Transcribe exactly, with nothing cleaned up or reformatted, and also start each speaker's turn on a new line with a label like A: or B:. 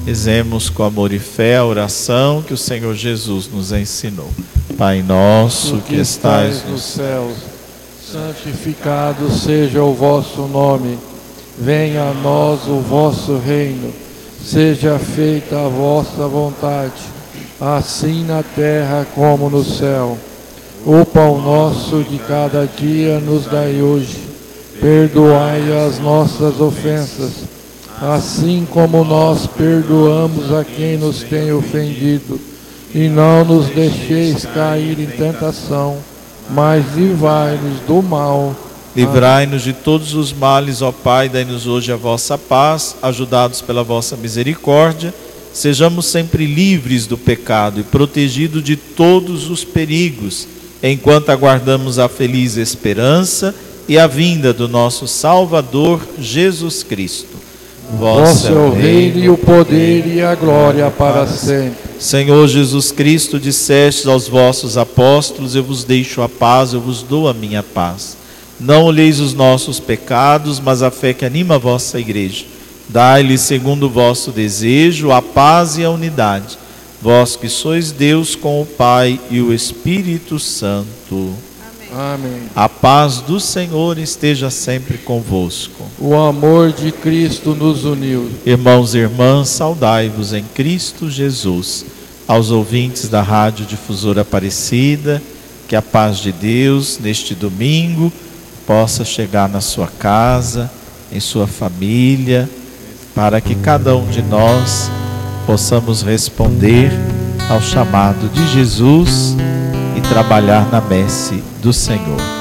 A: Rezemos com amor e fé a oração que o Senhor Jesus nos ensinou. Pai nosso que estais nos céus,
B: santificado seja o vosso nome. Venha a nós o vosso reino. Seja feita a vossa vontade, assim na terra como no céu. O pão nosso de cada dia nos dai hoje. Perdoai as nossas ofensas, assim como nós perdoamos a quem nos tem ofendido. E não nos deixeis cair em tentação, mas livrai-nos do mal.
A: Livrai-nos de todos os males, ó Pai, dai-nos hoje a vossa paz, ajudados pela vossa misericórdia, sejamos sempre livres do pecado e protegidos de todos os perigos, enquanto aguardamos a feliz esperança e a vinda do nosso Salvador, Jesus Cristo.
B: Vosso é o reino e o poder e a glória para sempre.
A: Senhor Jesus Cristo, dissestes aos vossos apóstolos: eu vos deixo a paz, eu vos dou a minha paz. Não olheis os nossos pecados, mas a fé que anima a vossa igreja. Dai-lhe, segundo o vosso desejo, a paz e a unidade. Vós que sois Deus com o Pai e o Espírito Santo.
B: Amém.
A: A paz do Senhor esteja sempre convosco.
B: O amor de Cristo nos uniu.
A: Irmãos e irmãs, saudai-vos em Cristo Jesus. Aos ouvintes da Rádio Difusora Aparecida, que a paz de Deus neste domingo possa chegar na sua casa, em sua família, para que cada um de nós possamos responder ao chamado de Jesus e trabalhar na messe do Senhor.